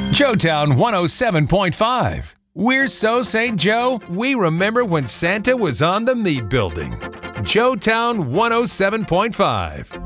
Joetown 107.5. We're so St. Joe, we remember when Santa was on the meat building. Joetown 107.5.